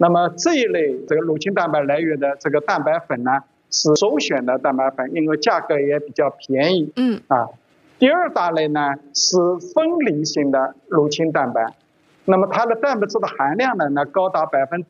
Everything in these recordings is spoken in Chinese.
那么这一类这个乳清蛋白来源的这个蛋白粉呢，是首选的蛋白粉，因为价格也比较便宜。第二大类呢是分离型的乳清蛋白，那么它的蛋白质的含量呢高达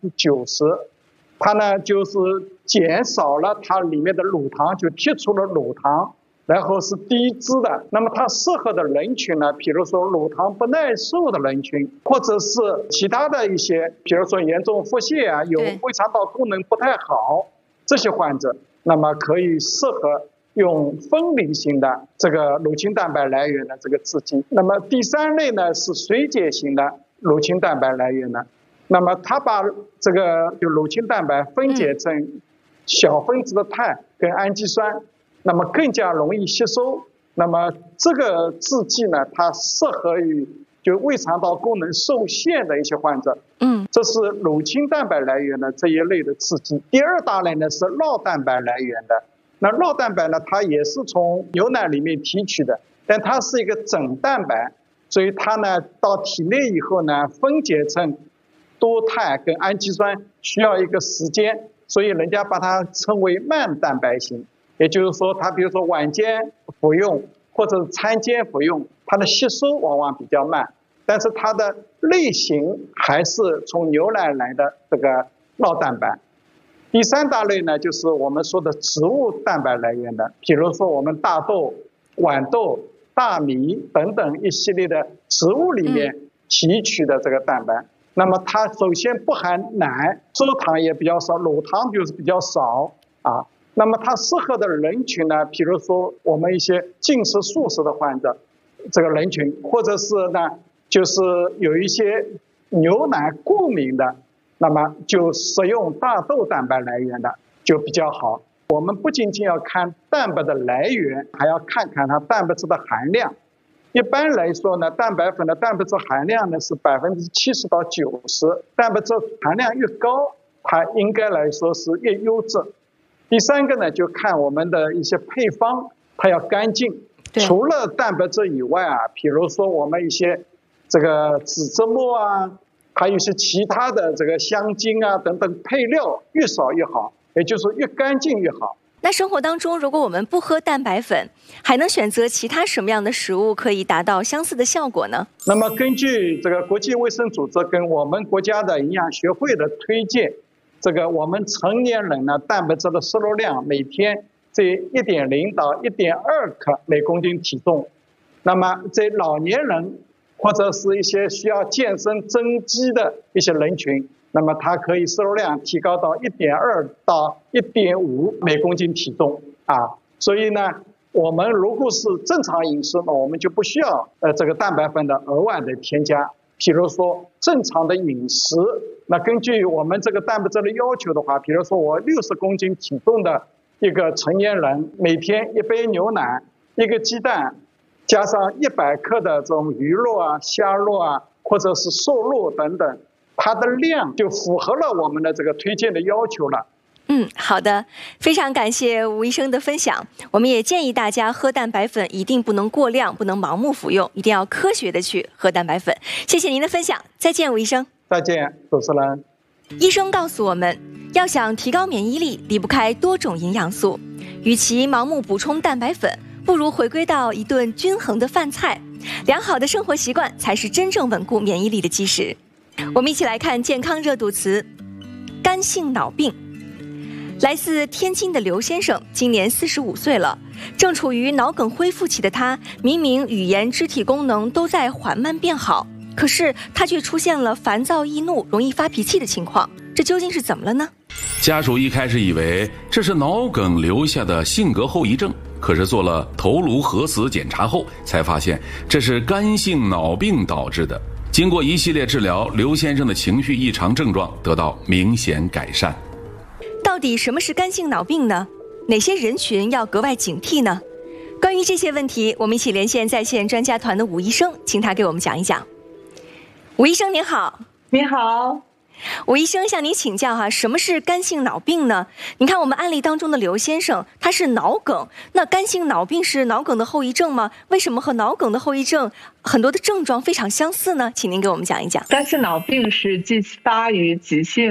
90%，它呢就是减少了它里面的乳糖，就剔除了乳糖，然后是低脂的。那么它适合的人群呢，比如说乳糖不耐受的人群，或者是其他的一些，比如说严重腹泻啊，有胃肠道功能不太好这些患者，那么可以适合用分离型的这个乳清蛋白来源的这个制剂。那么第三类呢是水解型的乳清蛋白来源的，那么它把这个乳清蛋白分解成小分子的肽跟氨基酸，那么更加容易吸收。那么这个制剂呢，它适合于就胃肠道功能受限的一些患者。这是乳清蛋白来源的这一类的制剂。第二大类呢是酪蛋白来源的。那酪蛋白呢，它也是从牛奶里面提取的，但它是一个整蛋白，所以它呢到体内以后呢，分解成多肽跟氨基酸需要一个时间，所以人家把它称为慢蛋白型。也就是说，它比如说晚间服用或者餐间服用，它的吸收往往比较慢，但是它的类型还是从牛奶来的这个酪蛋白。第三大类呢，就是我们说的植物蛋白来源的，比如说我们大豆、豌豆、大米等等一系列的植物里面提取的这个蛋白。那么它首先不含奶，蔗糖也比较少，乳糖就是比较少啊。那么它适合的人群呢，比如说我们一些禁食素食的患者，这个人群，或者是呢，就是有一些牛奶过敏的，那么就使用大豆蛋白来源的就比较好。我们不仅仅要看蛋白的来源，还要看看它蛋白质的含量。一般来说呢，蛋白粉的蛋白质含量呢是70%到90%，蛋白质含量越高，它应该来说是越优质。第三个呢，就看我们的一些配方，它要干净。除了蛋白质以外啊，比如说我们一些这个脂质末啊，还有一些其他的这个香精啊等等配料越少越好，也就是越干净越好。 那生活当中，如果我们不喝蛋白粉，还能选择其他什么样的食物可以达到相似的效果呢？ 那么根据这个国际卫生组织跟我们国家的营养学会的推荐，这个我们成年人呢，蛋白质的摄入量每天在1.0到1.2克每公斤体重。那么在老年人或者是一些需要健身增肌的一些人群，那么它可以摄入量提高到1.2到1.5每公斤体重啊。所以呢，我们如果是正常饮食呢，我们就不需要这个蛋白粉的额外的添加。比如说正常的饮食，那根据我们这个蛋白质的要求的话，比如说我60公斤体重的一个成年人，每天1杯牛奶、1个鸡蛋，加上100克的这种鱼肉啊、虾肉啊，或者是瘦肉等等，它的量就符合了我们的这个推荐的要求了。 好的，非常感谢吴医生的分享。我们也建议大家喝蛋白粉一定不能过量，不能盲目服用，一定要科学的去喝蛋白粉。谢谢您的分享，再见，吴医生。 再见，主持人。 医生告诉我们，要想提高免疫力，离不开多种营养素。与其盲目补充蛋白粉，不如回归到一顿均衡的饭菜。良好的生活习惯才是真正稳固免疫力的基石。我们一起来看健康热度词：肝性脑病。来自天津的刘先生今年45岁了，正处于脑梗恢复期的他，明明语言肢体功能都在缓慢变好，可是他却出现了烦躁易怒、容易发脾气的情况，这究竟是怎么了呢？ 家属一开始以为这是脑梗留下的性格后遗症，可是做了头颅核磁检查后，才发现这是肝性脑病导致的。经过一系列治疗，刘先生的情绪异常症状得到明显改善。 到底什么是肝性脑病呢？哪些人群要格外警惕呢？关于这些问题，我们一起连线在线专家团的吴医生，请他给我们讲一讲。吴医生您好。 你好。 吴医生向您请教什么是肝性脑病呢？您看我们案例当中的刘先生，他是脑梗，那肝性脑病是脑梗的后遗症吗？为什么和脑梗的后遗症很多的症状非常相似呢？请您给我们讲一讲。 肝性脑病是继发于急性